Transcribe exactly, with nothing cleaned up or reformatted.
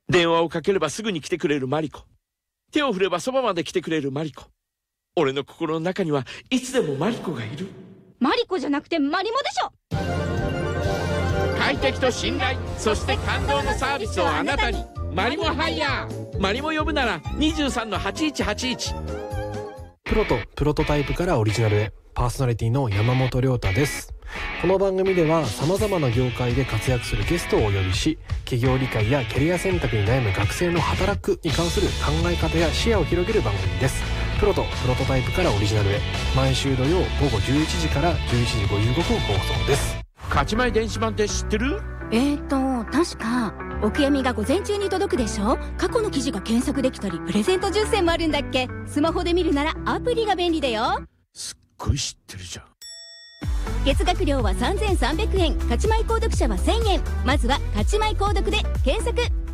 電話をかければすぐに来てくれるマリコ。手を振ればそばまで来てくれるマリコ。俺の心の中にはいつでもマリコがいる。 マリコじゃなくてマリモでしょ。 快適と信頼、そして感動のサービスをあなたに。マリモハイヤー。マリモ呼ぶなら にじゅうさんのはちいちはちいち。 プロとプロトタイプからオリジナルへ、パーソナリティの山本亮太です。この番組では様々な業界で活躍するゲストをお呼びし、企業理解やキャリア選択に悩む学生の働くに関する考え方や視野を広げる番組です。プロとプロトタイプからオリジナルへ、毎週土曜午後じゅういちじからじゅういちじごじゅうごふん放送です。 勝ち前電子版って知ってる？ えーと確かお悔やみが午前中に届くでしょ。過去の記事が検索できたりプレゼント抽選もあるんだっけ。スマホで見るならアプリが便利だよ。 すっごい知ってるじゃん。 月額料はさんぜんさんびゃくえん、勝ち前購読者はせんえん。まずは勝ち前購読で検索。